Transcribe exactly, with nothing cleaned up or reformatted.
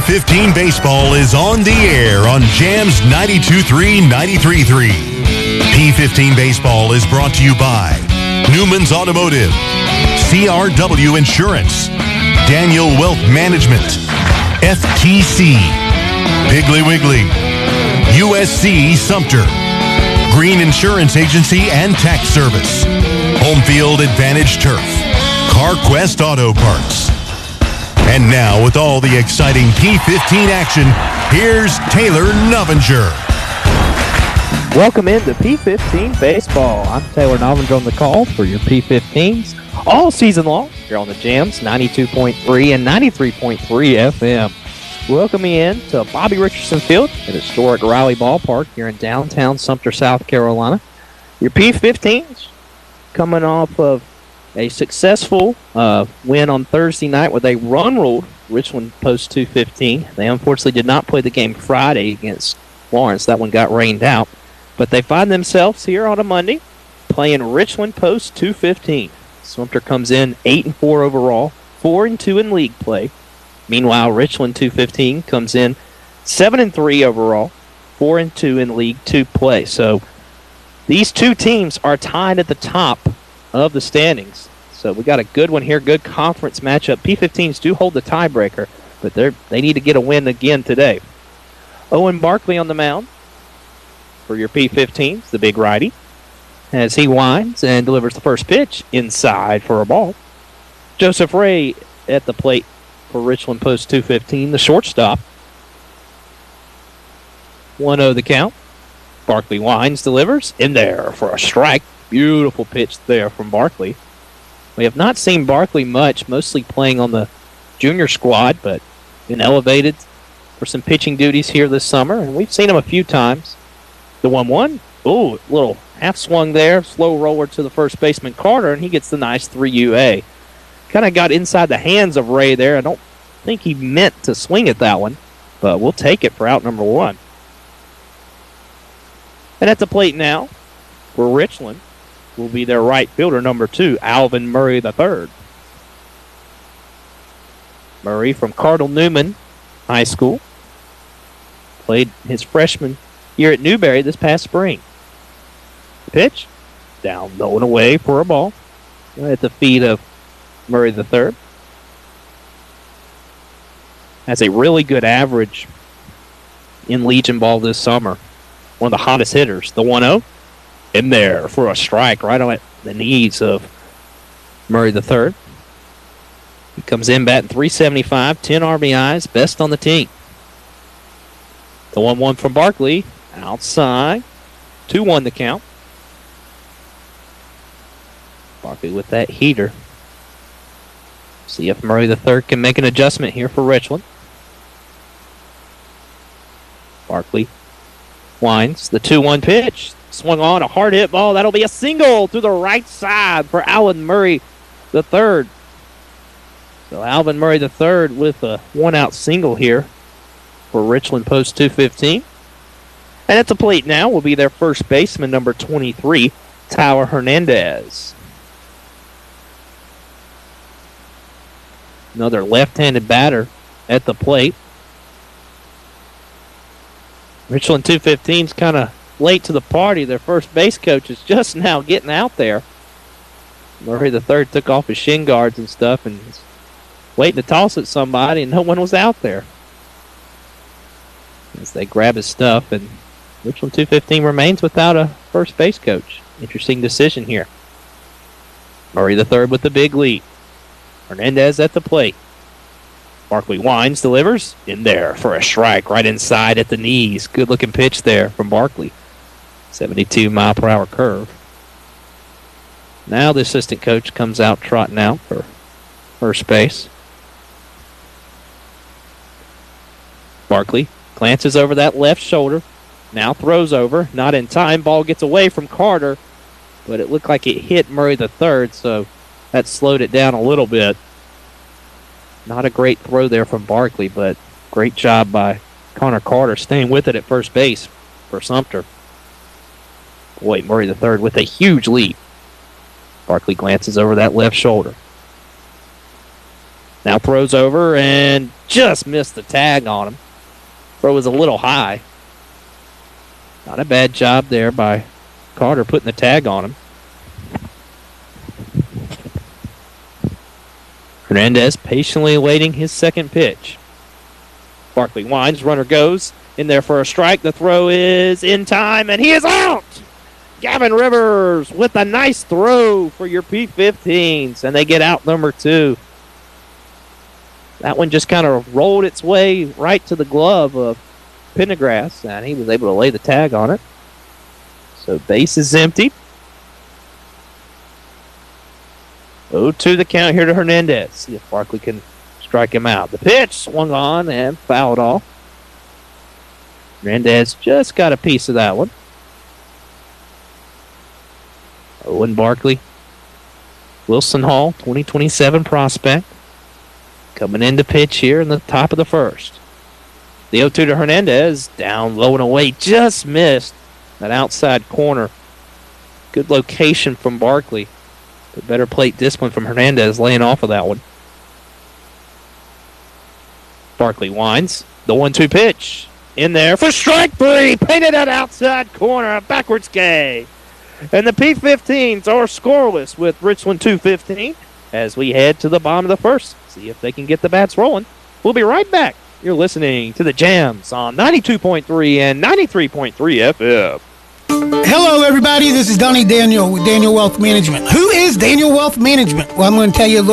fifteen Baseball is on the air on Jams ninety-two point three, ninety-three point three. P fifteen Baseball is brought to you by Newman's Automotive, C R W Insurance, Daniel Wealth Management, F T C, Piggly Wiggly, U S C Sumter, Green Insurance Agency and Tax Service, Home Field Advantage Turf, CarQuest Auto Parts. And now, with all the exciting P fifteen action, here's Taylor Novinger. Welcome into P fifteen Baseball. I'm Taylor Novinger on the call for your P fifteens all season long here on the Jams ninety-two point three and ninety-three point three F M. Welcome in to Bobby Richardson Field at historic Riley Ballpark here in downtown Sumter, South Carolina. Your P fifteens coming off of a successful uh, win on Thursday night where they run-ruled Richland Post two fifteen. They unfortunately did not play the game Friday against Lawrence. That one got rained out. But they find themselves here on a Monday playing Richland Post two fifteen. Sumter comes in eight and four overall, four and two in league play. Meanwhile, Richland two fifteen comes in seven and three overall, four and two in League two play. So these two teams are tied at the top of the standings. So we got a good one here, good conference matchup. P fifteens do hold the tiebreaker, but they they need to get a win again today. Owen Barkley on the mound for your P fifteens, the big righty, as he winds and delivers the first pitch inside for a ball. Joseph Ray at the plate for Richland Post two fifteen, the shortstop. one oh the count. Barkley winds, delivers, in there for a strike. Beautiful pitch there from Barkley. We have not seen Barkley much, mostly playing on the junior squad, but been elevated for some pitching duties here this summer, and we've seen him a few times. The one one, ooh, little half swung there, slow roller to the first baseman Carter, and he gets the nice three U A. Kind of got inside the hands of Ray there. I don't think he meant to swing at that one, but we'll take it for out number one. And at the plate now for Richland will be their right fielder, number two, Alvin Murray the third. Murray from Cardinal Newman High School. Played his freshman year at Newberry this past spring. Pitch, down, low and away for a ball. Right at the feet of Murray the third. Has a really good average in Legion ball this summer. One of the hottest hitters. The one oh. In there for a strike right on the knees of Murray the third. He comes in batting three seventy-five, ten R B Is, best on the team. The one one from Barkley, outside. two one the count. Barkley with that heater. See if Murray the third can make an adjustment here for Richland. Barkley winds the two one pitch. Swung on, a hard hit ball. That'll be a single to the right side for Alvin Murray the third. So Alvin Murray the third with a one-out single here for Richland Post two fifteen. And at the plate now will be their first baseman, number twenty-three, Tyler Hernandez. Another left-handed batter at the plate. Richland two fifteen's kind of late to the party. Their first base coach is just now getting out there. Murray the third took off his shin guards and stuff and was waiting to toss at somebody, and no one was out there. As they grab his stuff, and Richland two fifteen remains without a first base coach. Interesting decision here. Murray the third with the big lead. Hernandez at the plate. Barkley winds, delivers, in there for a strike right inside at the knees. Good-looking pitch there from Barkley. seventy-two mile per hour curve. Now the assistant coach comes out trotting out for first base. Barkley glances over that left shoulder. Now throws over. Not in time. Ball gets away from Carter, but it looked like it hit Murray the third, so that slowed it down a little bit. Not a great throw there from Barkley, but great job by Connor Carter staying with it at first base for Sumter. Boy, Murray the third with a huge lead. Barkley glances over that left shoulder. Now throws over and just missed the tag on him. Throw was a little high. Not a bad job there by Carter putting the tag on him. Hernandez patiently awaiting his second pitch. Barkley winds, runner goes in there for a strike. The throw is in time, and he is out! Gavin Rivers with a nice throw for your P fifteens, and they get out number two. That one just kind of rolled its way right to the glove of Pendergrass, and he was able to lay the tag on it. So base is empty. oh two the count here to Hernandez. See if Barkley can strike him out. The pitch swung on and fouled off. Hernandez just got a piece of that one. Owen Barkley. Wilson Hall, twenty twenty-seven prospect. Coming in to pitch here in the top of the first. The oh two to Hernandez. Down low and away. Just missed that outside corner. Good location from Barkley. But better plate discipline from Hernandez laying off of that one. Barkley winds. The one two pitch. In there for strike three. Painted that outside corner. A backwards K. And the P fifteens are scoreless with Richland two fifteen as we head to the bottom of the first. See if they can get the bats rolling. We'll be right back. You're listening to the Jams on ninety-two point three and ninety-three point three F M. Hello, everybody. This is Donnie Daniel with Daniel Wealth Management. Who is Daniel Wealth Management? Well, I'm going to tell you a little